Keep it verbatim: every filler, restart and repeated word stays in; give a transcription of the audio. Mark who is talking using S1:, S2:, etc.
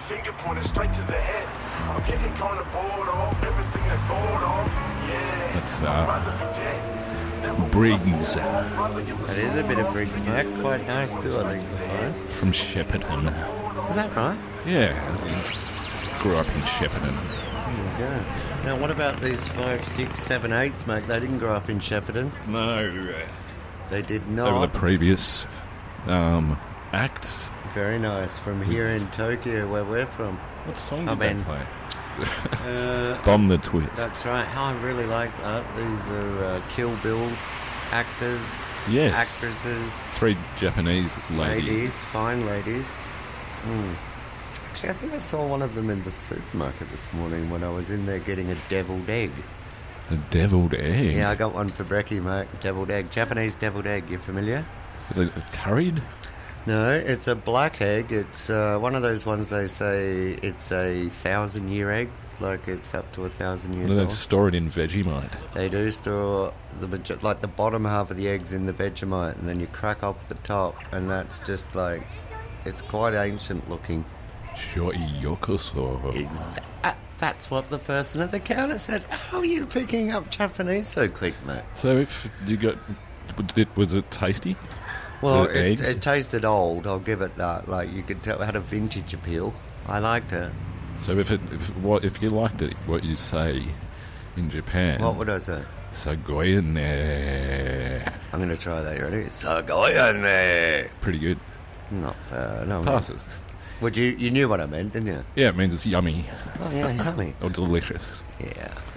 S1: finger pointed straight to the head. I'm getting kind of bored of everything they thought of. Yeah,
S2: That's, uh,
S1: I'd rather be dead. Never
S2: Briggs.
S3: That is a bit of Briggs, mate. Quite nice too, I think. Right?
S2: From Shepparton.
S3: Is that right?
S2: Yeah, I grew up in Shepparton.
S3: There you go. Now, what about these five, six, seven, eights, mate? They didn't grow up in Shepparton.
S2: No,
S3: They did
S2: over
S3: not.
S2: the previous um, act.
S3: Very nice. From here in Tokyo, where we're from.
S2: What song
S3: I
S2: did
S3: mean,
S2: they play?
S3: Uh,
S2: Bomb the Twist.
S3: That's right. How I really like that. These are uh, Kill Bill actors,
S2: Yes.
S3: actresses,
S2: Three Japanese ladies.
S3: ladies, fine ladies. Mm. Actually, I think I saw one of them in the supermarket this morning when I was in there getting a deviled egg.
S2: A deviled egg.
S3: Yeah, I got one for brekkie, mate. Deviled egg. Japanese deviled egg. You familiar?
S2: Is it curried?
S3: No, it's a black egg. It's uh, one of those ones they say it's a thousand year egg, like it's up to a thousand years
S2: Well, they
S3: old.
S2: store it in Vegemite.
S3: They do store the majo- like the bottom half of the eggs in the Vegemite, and then you crack off the top, and that's just like it's quite ancient looking.
S2: Shoi yokoso.
S3: Exa- uh, that's what the person at the counter said. How are you picking up Japanese so quick, mate?
S2: So if you got, did- was it tasty?
S3: Well,
S2: The
S3: it,
S2: egg?
S3: it tasted old. I'll give it that. Like you could tell, it had a vintage appeal. I liked it.
S2: So if it, if, what, if you liked it, what you say in Japan?
S3: What would I say?
S2: Sagoyane.
S3: I'm going to try that. You ready? Sagoyane.
S2: Pretty good.
S3: Not bad. No,
S2: Passes.
S3: Would you? You knew what I meant, didn't you?
S2: Yeah, it means it's yummy
S3: Oh yeah, yummy.
S2: or delicious.
S3: Yeah.